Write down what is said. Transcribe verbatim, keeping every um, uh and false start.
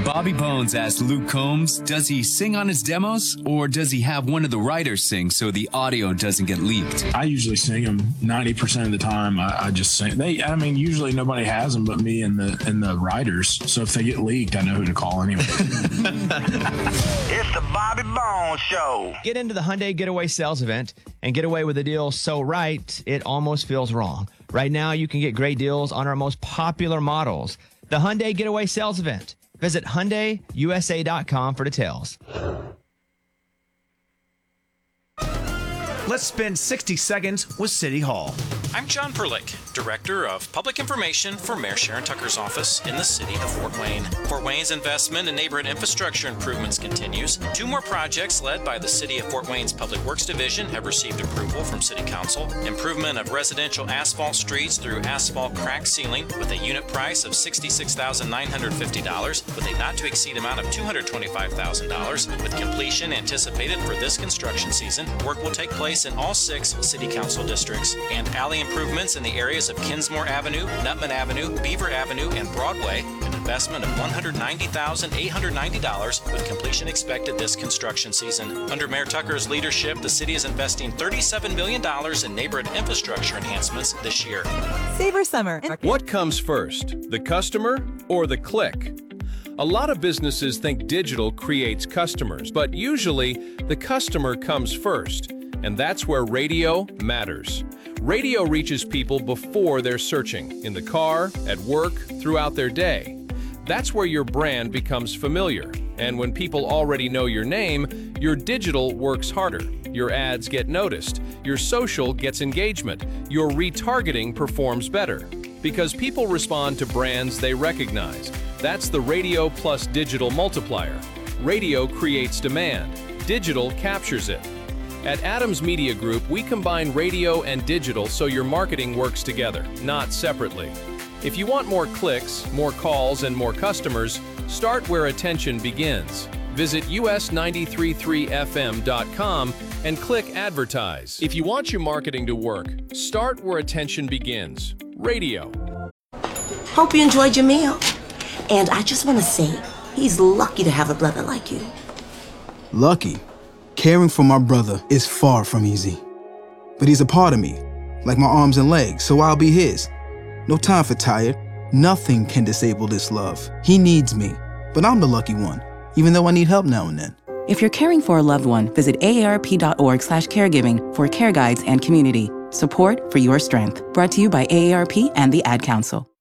Bobby Bones asked Luke Combs, does he sing on his demos or does he have one of the writers sing so the audio doesn't get leaked? I usually sing them ninety percent of the time. I, I just sing. They, I mean, usually nobody has them but me and the and the writers. So if they get leaked, I know who to call anyway. It's the Bobby Bones Show. Get into the Hyundai Getaway Sales Event and get away with a deal so right, it almost feels wrong. Right now, you can get great deals on our most popular models. The Hyundai Getaway Sales Event. Visit Hyundai U S A dot com for details. Let's spend sixty seconds with City Hall. I'm John Perlick, Director of Public Information for Mayor Sharon Tucker's office in the city of Fort Wayne. Fort Wayne's investment in neighborhood infrastructure improvements continues. Two more projects led by the City of Fort Wayne's Public Works Division have received approval from City Council. Improvement of residential asphalt streets through asphalt crack sealing with a unit price of sixty-six thousand nine hundred fifty dollars with a not-to-exceed amount of two hundred twenty-five thousand dollars. With completion anticipated for this construction season, work will take place in all six City Council districts. And alley improvements in the areas of Kinsmore Avenue, Nutman Avenue, Beaver Avenue, and Broadway, an investment of one hundred ninety thousand eight hundred ninety dollars with completion expected this construction season. Under Mayor Tucker's leadership, the city is investing thirty-seven million dollars in neighborhood infrastructure enhancements this year. Savor summer. What comes first, the customer or the click? A lot of businesses think digital creates customers, but usually the customer comes first, and that's where radio matters. Radio reaches people before they're searching, in the car, at work, throughout their day. That's where your brand becomes familiar. And when people already know your name, your digital works harder. Your ads get noticed. Your social gets engagement. Your retargeting performs better. Because people respond to brands they recognize. That's the radio plus digital multiplier. Radio creates demand. Digital captures it. At Adams Media Group, we combine radio and digital so your marketing works together, not separately. If you want more clicks, more calls, and more customers, start where attention begins. Visit U S nine three three F M dot com and click Advertise. If you want your marketing to work, start where attention begins. Radio. Hope you enjoyed your meal. And I just want to say, he's lucky to have a brother like you. Lucky? Caring for my brother is far from easy. But he's a part of me, like my arms and legs, so I'll be his. No time for tired. Nothing can disable this love. He needs me, but I'm the lucky one, even though I need help now and then. If you're caring for a loved one, visit A A R P dot org slash caregiving for care guides and community. Support for your strength. Brought to you by A A R P and the Ad Council.